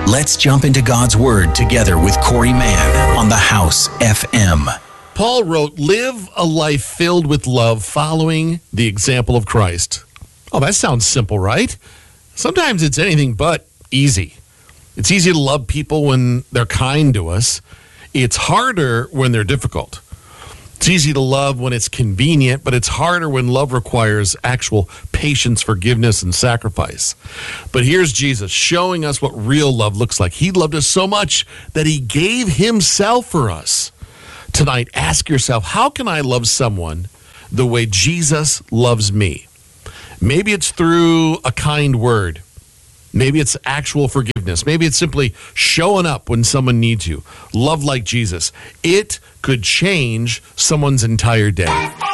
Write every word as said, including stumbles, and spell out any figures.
Let's jump into God's Word together with Corey Mann on the House F M. Paul wrote, live a life filled with love, following the example of Christ. Oh, that sounds simple, right? Sometimes it's anything but easy. It's easy to love people when they're kind to us. It's harder when they're difficult. It's easy to love when it's convenient, but it's harder when love requires actual patience, forgiveness, and sacrifice. But here's Jesus showing us what real love looks like. He loved us so much that he gave himself for us. Tonight, ask yourself, how can I love someone the way Jesus loves me? Maybe it's through a kind word. Maybe it's actual forgiveness. Maybe it's simply showing up when someone needs you. Love like Jesus. It could change someone's entire day.